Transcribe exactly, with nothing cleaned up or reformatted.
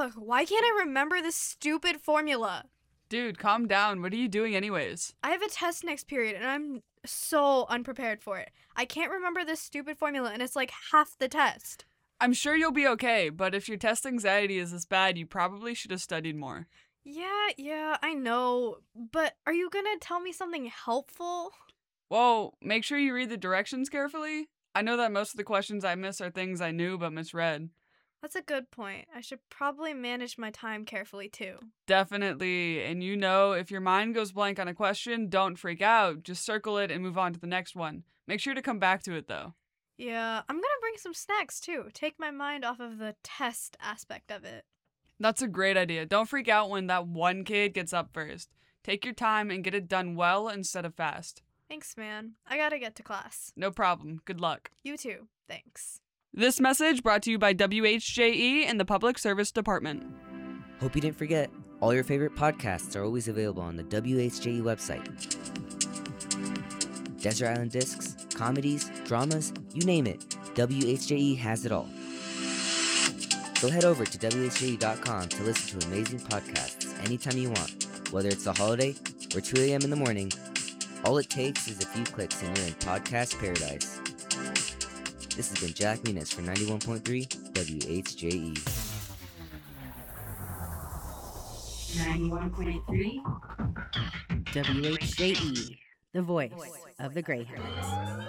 Ugh, why can't I remember this stupid formula? Dude, calm down. What are you doing anyways? I have a test next period and I'm so unprepared for it. I can't remember this stupid formula and it's like half the test. I'm sure you'll be okay, but if your test anxiety is this bad, you probably should have studied more. Yeah, yeah, I know. But are you gonna tell me something helpful? Whoa, make sure you read the directions carefully. I know that most of the questions I miss are things I knew but misread. That's a good point. I should probably manage my time carefully too. Definitely. And you know, if your mind goes blank on a question, don't freak out. Just circle it and move on to the next one. Make sure to come back to it though. Yeah, I'm gonna bring some snacks too. Take my mind off of the test aspect of it. That's a great idea. Don't freak out when that one kid gets up first. Take your time and get it done well instead of fast. Thanks, man. I gotta get to class. No problem. Good luck. You too. Thanks. This message brought to you by W H J E and the Public Service Department. Hope you didn't forget, all your favorite podcasts are always available on the W H J E website. Desert Island Discs, comedies, dramas, you name it, W H J E has it all. So head over to W H J E dot com to listen to amazing podcasts anytime you want, whether it's the holiday or two a.m. in the morning. All it takes is a few clicks and you're in podcast paradise. This has been Jack Muniz for ninety-one point three W H J E. ninety-one point three W H J E, the voice of the Greyhounds.